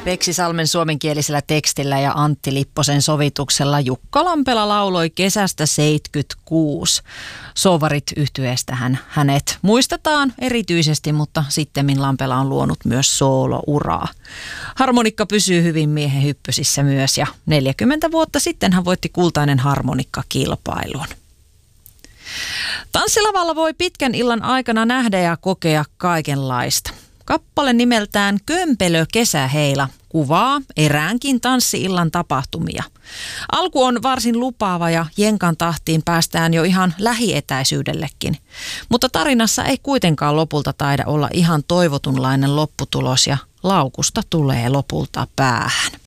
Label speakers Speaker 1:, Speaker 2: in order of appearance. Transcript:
Speaker 1: Veksi Salmen suomenkielisellä tekstillä ja Antti Lipposen sovituksella Jukka Lampela lauloi kesästä 1976. Sovarit -yhtyeestä hänet muistetaan erityisesti, mutta sittemmin Lampela on luonut myös soolouraa. Harmonikka pysyy hyvin miehen hyppysissä myös ja 40 vuotta sitten hän voitti Kultainen harmonikka-kilpailun. Tanssilavalla voi pitkän illan aikana nähdä ja kokea kaikenlaista. Kappale nimeltään Kömpelö kesäheila kuvaa eräänkin tanssi-illan tapahtumia. Alku on varsin lupaava ja jenkan tahtiin päästään jo ihan lähietäisyydellekin. Mutta tarinassa ei kuitenkaan lopulta taida olla ihan toivotunlainen lopputulos ja laukusta tulee lopulta päähän.